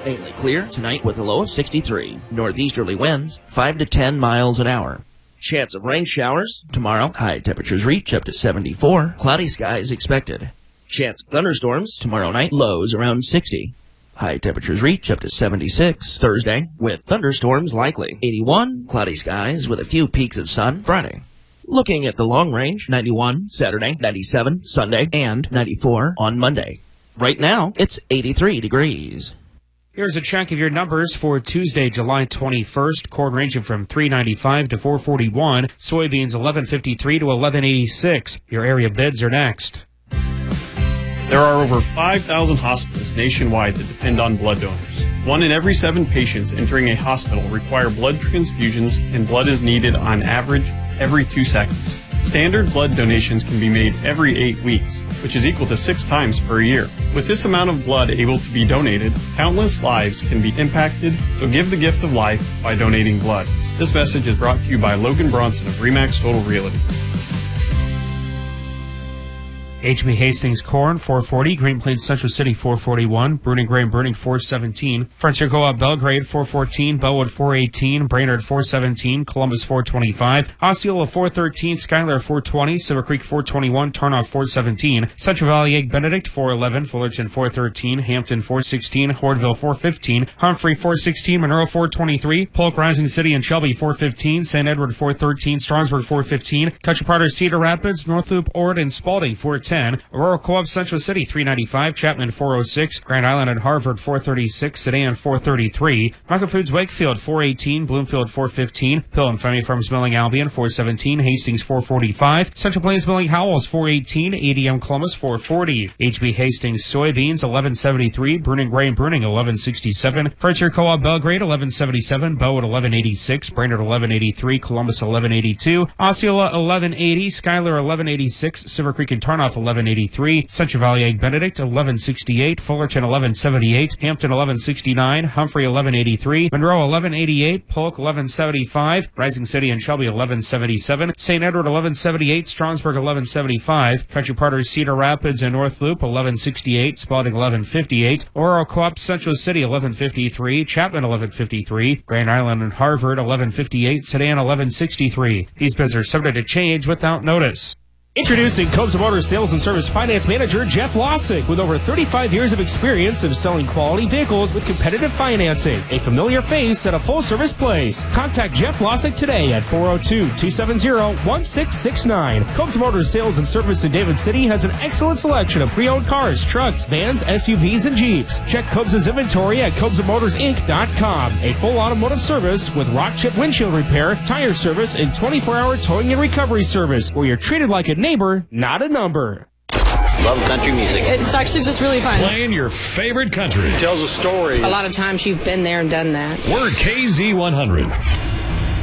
Mainly clear tonight with a low of 63. Northeasterly winds 5 to 10 miles an hour. Chance of rain showers tomorrow. High temperatures reach up to 74. Cloudy skies expected. Chance of thunderstorms tomorrow night. Lows around 60. High temperatures reach up to 76. Thursday with thunderstorms likely. 81. Cloudy skies with a few peaks of sun. Friday. Looking at the long range, 91 Saturday, 97 Sunday, and 94 on Monday. Right now, it's 83 degrees. Here's a check of your numbers for Tuesday, July 21st. Corn ranging from $3.95 to $4.41. Soybeans $11.53 to $11.86. Your area bids are next. There are over 5,000 hospitals nationwide that depend on blood donors. 1 in every 7 patients entering a hospital require blood transfusions, and blood is needed on average every 2 seconds. Standard blood donations can be made every 8 weeks, which is equal to 6 times per year. With this amount of blood able to be donated, countless lives can be impacted, so give the gift of life by donating blood. This message is brought to you by Logan Bronson of RE/MAX Total Realty. HB Hastings corn $4.40, Green Plains Central City $4.41, Bruning Grain Burning $4.17, Frontier Co-op Belgrade $4.14, Bellwood $4.18, Brainerd $4.17, Columbus $4.25, Osceola $4.13, Schuyler $4.20, Silver Creek $4.21, Tarnoff $4.17, Central Valley Egg Benedict $4.11, Fullerton $4.13, Hampton $4.16, Hordeville $4.15, Humphrey $4.16, Monroe $4.23, Polk Rising City and Shelby $4.15, St. Edward $4.13, Strasburg $4.15, Country Potter Cedar Rapids, North Loop, Ord, and Spalding $4.10, Aurora Co-op Central City $3.95, Chapman $4.06, Grand Island and Harvard $4.36, Sedan $4.33, Michael Foods Wakefield $4.18, Bloomfield $4.15, Pill and Family Farms Milling Albion $4.17, Hastings $4.45, Central Plains Milling Howells $4.18, ADM Columbus $4.40, HB Hastings Soybeans $11.73, Bruning Grain Bruning $11.67, Frontier Co-op Belgrade $11.77, Bellwood $11.86, Brainerd $11.83, Columbus $11.82, Osceola $11.80, Schuyler $11.86, Silver Creek and Tarnoff $11.83, Central Valley Egg Benedict $11.68, Fullerton $11.78, Hampton $11.69, Humphrey $11.83, Monroe $11.88, Polk $11.75, Rising City and Shelby $11.77, St. Edward $11.78, Strasburg $11.75, Country Potter Cedar Rapids and North Loop $11.68, Spalding $11.58, Aurora Co-op Central City $11.53, Chapman $11.53, Grand Island and Harvard $11.58, Sedan $11.63. These bids are subject to change without notice. Introducing Cobes Motor Sales and Service Finance Manager Jeff Lossick, with over 35 years of experience of selling quality vehicles with competitive financing. A familiar face at a full-service place. Contact Jeff Lossick today at 402-270-1669. Cobes Motor Sales and Service in David City has an excellent selection of pre-owned cars, trucks, vans, SUVs, and Jeeps. Check Cobes' inventory at CobesMotorsInc.com. A full automotive service with rock chip windshield repair, tire service, and 24-hour towing and recovery service, where you're treated like a neighbor, not a number. Love country music. It's actually just really fun. Playing your favorite country. It tells a story. A lot of times you've been there and done that. We're KZ100.